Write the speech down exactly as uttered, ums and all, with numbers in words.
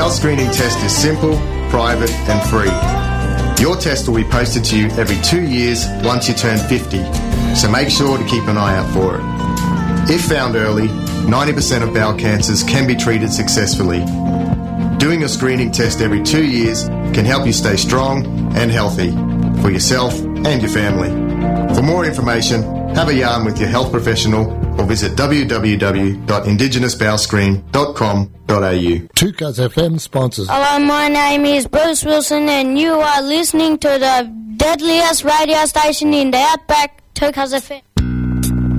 Our screening test is simple, private and free. Your test will be posted to you every two years once you turn fifty, so make sure to keep an eye out for it. If found early, ninety percent of bowel cancers can be treated successfully. Doing a screening test every two years can help you stay strong and healthy for yourself and your family. For more information, have a yarn with your health professional or visit w w w dot indigenous bowel screen dot com dot a u. two Cuz F M sponsors. Hello, my name is Bruce Wilson and you are listening to the deadliest radio station in the outback, two Cuz F M.